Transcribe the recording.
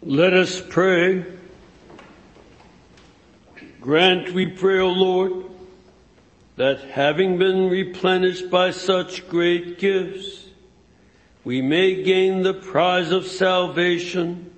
Let us pray. Grant, we pray, O Lord, that having been replenished by such great gifts, we may gain the prize of salvation